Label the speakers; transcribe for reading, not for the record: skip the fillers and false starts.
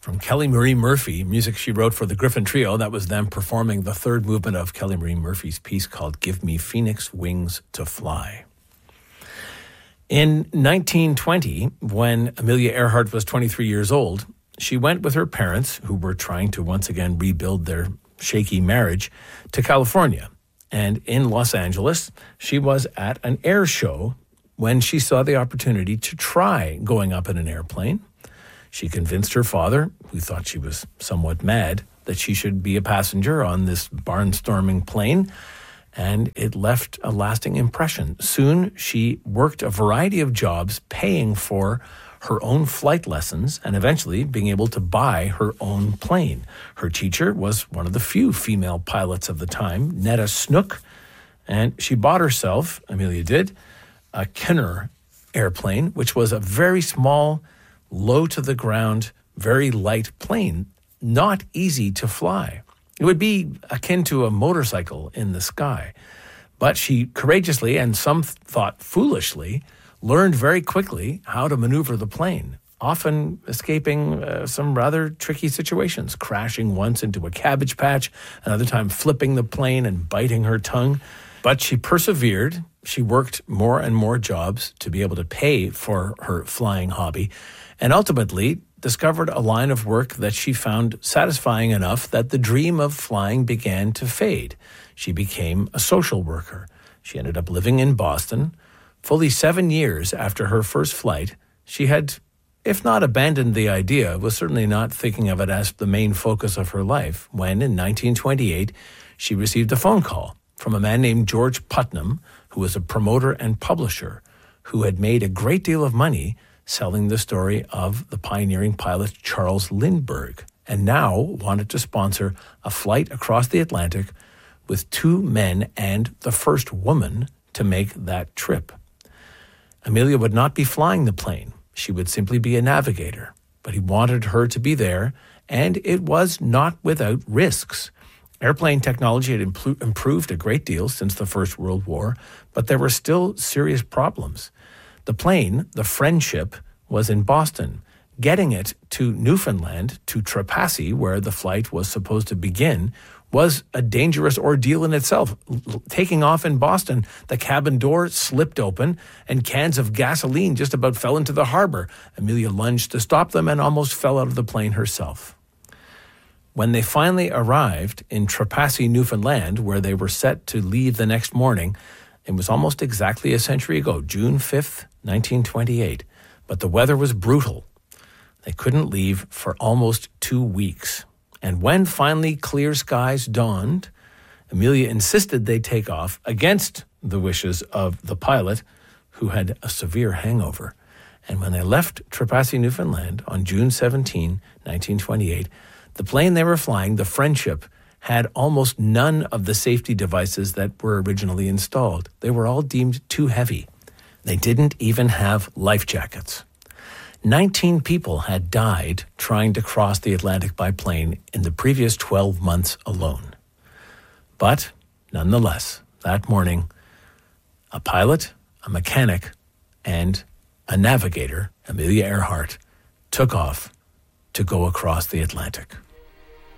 Speaker 1: from Kelly Marie Murphy, music she wrote for the Griffin Trio. That was them performing the third movement of Kelly Marie Murphy's piece called Give Me Phoenix Wings to Fly. In 1920, when Amelia Earhart was 23 years old, she went with her parents, who were trying to once again rebuild their shaky marriage, to California. And in Los Angeles, she was at an air show when she saw the opportunity to try going up in an airplane. She convinced her father, who thought she was somewhat mad, that she should be a passenger on this barnstorming plane, and it left a lasting impression. Soon, she worked a variety of jobs paying for her own flight lessons and eventually being able to buy her own plane. Her teacher was one of the few female pilots of the time, Netta Snook, and she bought herself, Amelia did, a Kinner airplane, which was a very small, low-to-the-ground, very light plane, not easy to fly. It would be akin to a motorcycle in the sky. But she courageously, and some thought foolishly, learned very quickly how to maneuver the plane, often escaping some rather tricky situations, crashing once into a cabbage patch, another time flipping the plane and biting her tongue. But she persevered. She worked more and more jobs to be able to pay for her flying hobby, and ultimately discovered a line of work that she found satisfying enough that the dream of flying began to fade. She became a social worker. She ended up living in Boston. Fully 7 years after her first flight, she had, if not abandoned the idea, was certainly not thinking of it as the main focus of her life, when in 1928 she received a phone call from a man named George Putnam, who was a promoter and publisher, who had made a great deal of money selling the story of the pioneering pilot Charles Lindbergh, and now wanted to sponsor a flight across the Atlantic with 2 men and the first woman to make that trip. Amelia would not be flying the plane. She would simply be a navigator, but he wanted her to be there, and it was not without risks. Airplane technology had improved a great deal since the First World War, but there were still serious problems. The plane, the Friendship, was in Boston. Getting it to Newfoundland, to Trepassey, where the flight was supposed to begin, was a dangerous ordeal in itself. Taking off in Boston, the cabin door slipped open and cans of gasoline just about fell into the harbor. Amelia lunged to stop them and almost fell out of the plane herself. When they finally arrived in Trepassey, Newfoundland, where they were set to leave the next morning, it was almost exactly a century ago, June 5th, 1928. But the weather was brutal. They couldn't leave for almost 2 weeks. And when finally clear skies dawned, Amelia insisted they take off against the wishes of the pilot, who had a severe hangover. And when they left Trepassey, Newfoundland on June 17, 1928, the plane they were flying, the Friendship, had almost none of the safety devices that were originally installed. They were all deemed too heavy. They didn't even have life jackets. 19 people had died trying to cross the Atlantic by plane in the previous 12 months alone. But, nonetheless, that morning, a pilot, a mechanic, and a navigator, Amelia Earhart, took off to go across the Atlantic.